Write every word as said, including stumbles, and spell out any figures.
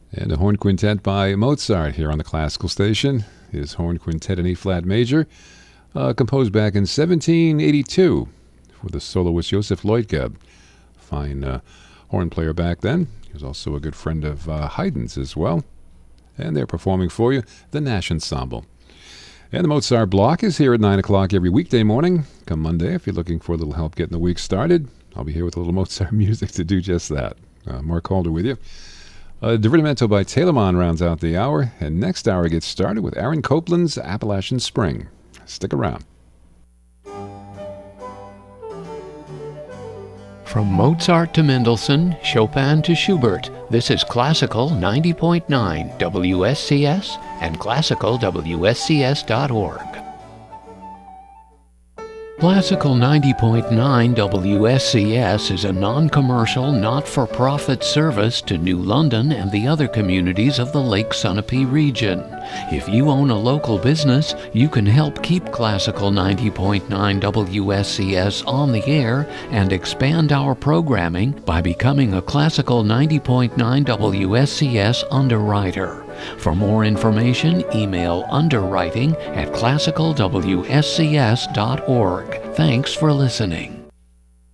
And a horn quintet by Mozart here on the Classical Station. His horn quintet in E-flat major, uh, composed back in seventeen eighty-two for the soloist Joseph Leutgeb. Fine uh, horn player back then. He was also a good friend of uh, Haydn's as well. And they're performing for you the Nash Ensemble. And the Mozart Block is here at nine o'clock every weekday morning. Come Monday, if you're looking for a little help getting the week started, I'll be here with a little Mozart music to do just that. Uh, Mark Calder with you. Uh, Divertimento by Telemann rounds out the hour, and next hour gets started with Aaron Copland's Appalachian Spring. Stick around. From Mozart to Mendelssohn, Chopin to Schubert, this is Classical ninety point nine W S C S and classical W S C S dot org. Classical ninety point nine W S C S is a non-commercial, not-for-profit service to New London and the other communities of the Lake Sunapee region. If you own a local business, you can help keep Classical ninety point nine W S C S on the air and expand our programming by becoming a Classical ninety point nine W S C S underwriter. For more information, email underwriting at classical W S C S dot org. Thanks for listening.